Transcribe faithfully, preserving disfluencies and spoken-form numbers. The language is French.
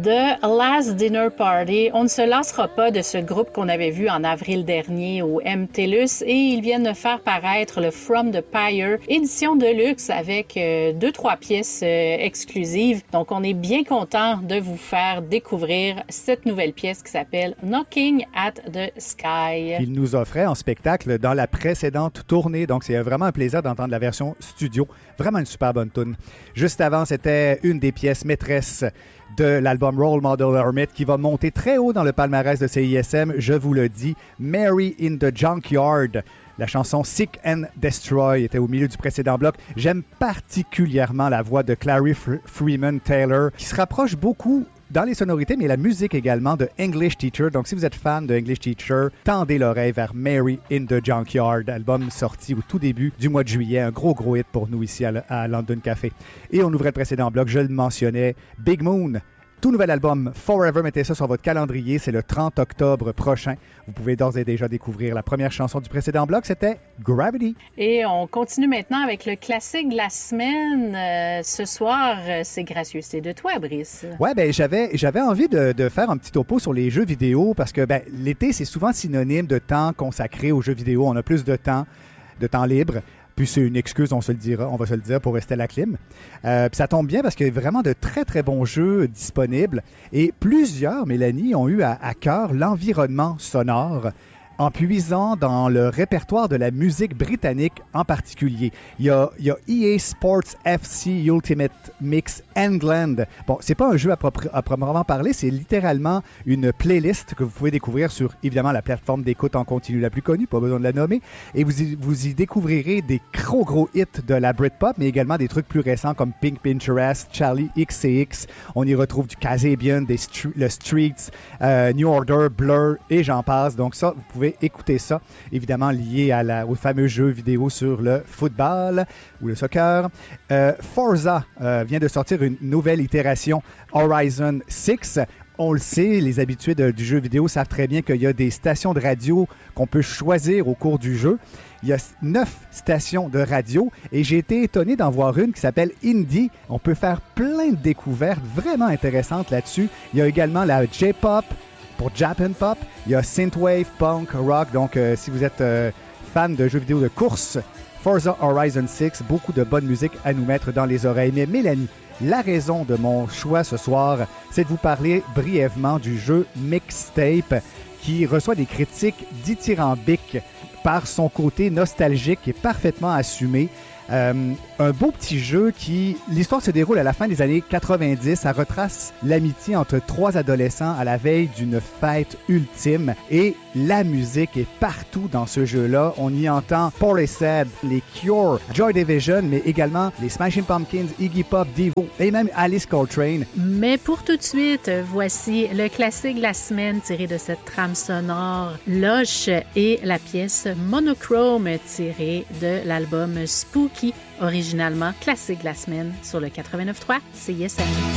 The Last Dinner Party. On ne se lassera pas de ce groupe qu'on avait vu en avril dernier au M T L U S et ils viennent de faire paraître le From the Pyre, édition de luxe avec euh, deux, trois pièces euh, exclusives. Donc, on est bien content de vous faire découvrir cette nouvelle pièce qui s'appelle Knocking at the Sky. Il nous offrait en spectacle dans la précédente tournée. Donc, c'est vraiment un plaisir d'entendre la version studio. Vraiment une super bonne tune. Juste avant, c'était une des pièces maîtresses de l'album Role Model Hermit qui va monter très haut dans le palmarès de C I S M, je vous le dis. Mary in the Junkyard. La chanson Sick and Destroy était au milieu du précédent bloc. J'aime particulièrement la voix de Clary F- Freeman Taylor qui se rapproche beaucoup dans les sonorités, mais la musique également de English Teacher. Donc, si vous êtes fan de English Teacher, tendez l'oreille vers Mary in the Junkyard, album sorti au tout début du mois de juillet. Un gros, gros hit pour nous ici à, à London Café. Et on ouvrait le précédent bloc, je le mentionnais, Big Moon. Tout nouvel album Forever, mettez ça sur votre calendrier, c'est le trente octobre prochain. Vous pouvez d'ores et déjà découvrir la première chanson du précédent bloc, c'était Gravity. Et on continue maintenant avec le classique de la semaine. Euh, ce soir, c'est gracieuseté de toi, Brice. Ouais, ben j'avais j'avais envie de, de faire un petit topo sur les jeux vidéo parce que ben l'été, c'est souvent synonyme de temps consacré aux jeux vidéo. On a plus de temps, de temps libre. Puis c'est une excuse, on se le dira, on va se le dire, pour rester à la clim. Euh, puis ça tombe bien parce qu'il y a vraiment de très, très bons jeux disponibles. Et plusieurs, Mélanie, ont eu à, à cœur l'environnement sonore en puisant dans le répertoire de la musique britannique en particulier. Il y a, il y a E A Sports F C Ultimate Mix England. Bon, c'est pas un jeu à, propre, à proprement parler, c'est littéralement une playlist que vous pouvez découvrir sur, évidemment, la plateforme d'écoute en continu la plus connue, pas besoin de la nommer, et vous y, vous y découvrirez des gros gros hits de la Britpop, mais également des trucs plus récents comme Pink Pinterest, Charlie X C X. On y retrouve du Kasabian, des Stre- le Streets, euh, New Order, Blur, et j'en passe. Donc ça, vous pouvez écouter ça, évidemment lié à la, au fameux jeu vidéo sur le football ou le soccer. Euh, Forza euh, vient de sortir une nouvelle itération, Horizon six. On le sait, les habitués de, du jeu vidéo savent très bien qu'il y a des stations de radio qu'on peut choisir au cours du jeu. Il y a neuf stations de radio et j'ai été étonné d'en voir une qui s'appelle Indie. On peut faire plein de découvertes vraiment intéressantes là-dessus. Il y a également la J-pop, pour Japan Pop, il y a Synthwave, Punk, Rock. Donc, euh, si vous êtes euh, fan de jeux vidéo de course, Forza Horizon six, beaucoup de bonne musique à nous mettre dans les oreilles. Mais Mélanie, la raison de mon choix ce soir, c'est de vous parler brièvement du jeu Mixtape qui reçoit des critiques dithyrambiques par son côté nostalgique et parfaitement assumé. Euh, un beau petit jeu qui... L'histoire se déroule à la fin des années quatre-vingt-dix. Ça retrace l'amitié entre trois adolescents à la veille d'une fête ultime. Et la musique est partout dans ce jeu-là. On y entend Portishead, les Cure, Joy Division, mais également les Smashing Pumpkins, Iggy Pop, Devo et même Alice Coltrane. Mais pour tout de suite, voici le classique de la semaine tiré de cette trame sonore Lush et la pièce Monochrome tirée de l'album Spooky, originalement classique de la semaine sur le quatre-vingt-neuf point trois C I S M.